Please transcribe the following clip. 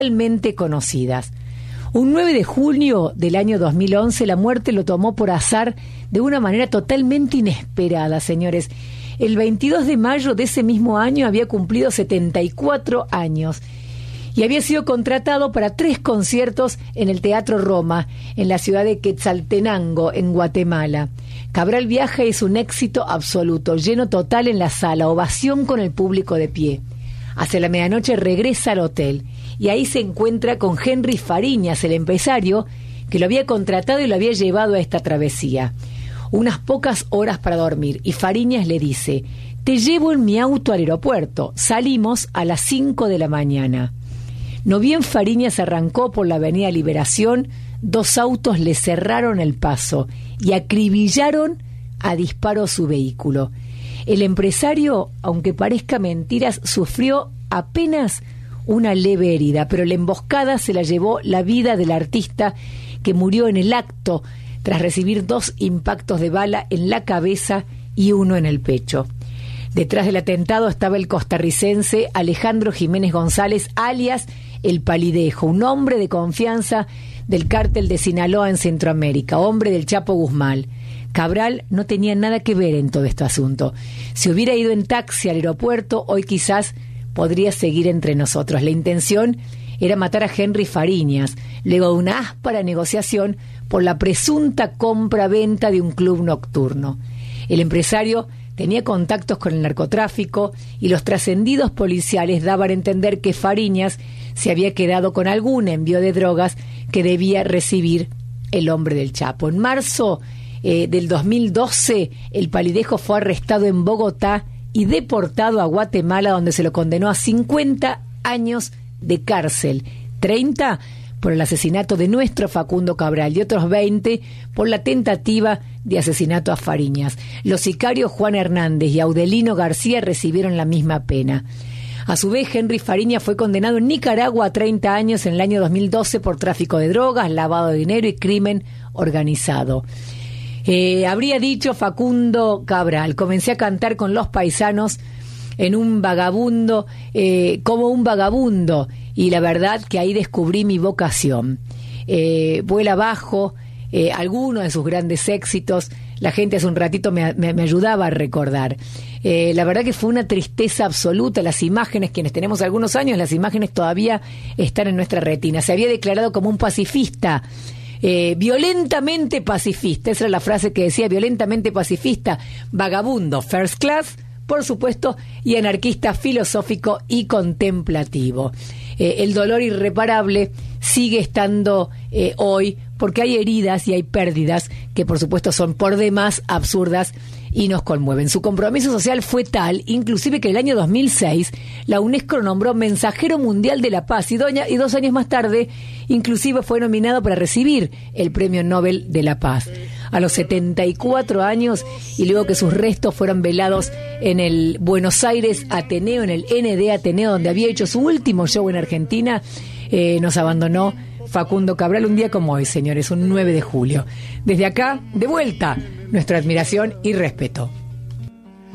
mundialmente conocidas. Un 9 de julio del año 2011, la muerte lo tomó por azar de una manera totalmente inesperada, señores. El 22 de mayo de ese mismo año había cumplido 74 años y había sido contratado para 3 conciertos en el Teatro Roma, en la ciudad de Quetzaltenango, en Guatemala. Cabral viaja y es un éxito absoluto, lleno total en la sala, ovación con el público de pie. Hacia la medianoche regresa al hotel y ahí se encuentra con Henry Fariñas, el empresario que lo había contratado y lo había llevado a esta travesía. Unas pocas horas para dormir y Fariñas le dice: te llevo en mi auto al aeropuerto, salimos a las 5 de la mañana. No bien Fariñas arrancó por la avenida Liberación, 2 autos le cerraron el paso y acribillaron a disparos su vehículo. El empresario, aunque parezca mentiras, sufrió apenas una leve herida, pero la emboscada se la llevó la vida del artista, que murió en el acto tras recibir 2 impactos de bala en la cabeza y 1 en el pecho. Detrás del atentado estaba el costarricense Alejandro Jiménez González, alias El Palidejo, un hombre de confianza del cártel de Sinaloa en Centroamérica, hombre del Chapo Guzmán. Cabral no tenía nada que ver en todo este asunto. Si hubiera ido en taxi al aeropuerto, hoy quizás podría seguir entre nosotros. La intención era matar a Henry Fariñas, luego de una áspera negociación por la presunta compra-venta de un club nocturno. El empresario tenía contactos con el narcotráfico y los trascendidos policiales daban a entender que Fariñas se había quedado con algún envío de drogas que debía recibir el hombre del Chapo. En marzo del 2012, el Palidejo fue arrestado en Bogotá y deportado a Guatemala, donde se lo condenó a 50 años de cárcel, 30 por el asesinato de nuestro Facundo Cabral y otros 20 por la tentativa de asesinato a Fariñas. Los sicarios Juan Hernández y Audelino García recibieron la misma pena. A su vez, Henry Fariñas fue condenado en Nicaragua a 30 años en el año 2012 por tráfico de drogas, lavado de dinero y crimen organizado. Habría dicho Facundo Cabral: comencé a cantar con los paisanos en un vagabundo, como un vagabundo, y la verdad que ahí descubrí mi vocación. Vuela abajo, algunos de sus grandes éxitos, la gente hace un ratito me ayudaba a recordar. La verdad que fue una tristeza absoluta. Las imágenes, quienes tenemos algunos años, las imágenes todavía están en nuestra retina. Se había declarado como un pacifista, violentamente pacifista, esa era la frase que decía, violentamente pacifista, vagabundo, first class, por supuesto, y anarquista filosófico y contemplativo. El dolor irreparable sigue estando hoy, porque hay heridas y hay pérdidas que por supuesto son por demás absurdas y nos conmueven. Su compromiso social fue tal, inclusive, que en el año 2006 la UNESCO lo nombró Mensajero Mundial de la Paz y 2 años más tarde inclusive fue nominado para recibir el Premio Nobel de la Paz. A los 74 años, y luego que sus restos fueron velados en el Buenos Aires Ateneo, en el ND Ateneo, donde había hecho su último show en Argentina, nos abandonó Facundo Cabral, un día como hoy, señores, un 9 de julio. Desde acá, de vuelta, nuestra admiración y respeto.